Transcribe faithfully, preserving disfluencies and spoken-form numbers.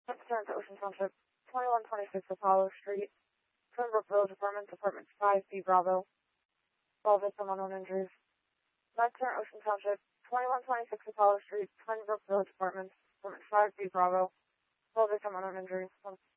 Concerned Ocean Township, twenty-one twenty-six Apollo Street, Twinbrook Village Apartments, Apartment five B Bravo. All victim unknown injuries. Concerned Ocean Township, twenty-one twenty-six Apollo Street, Twinbrook Village Apartments, Apartment five B Bravo. All victim unknown injuries.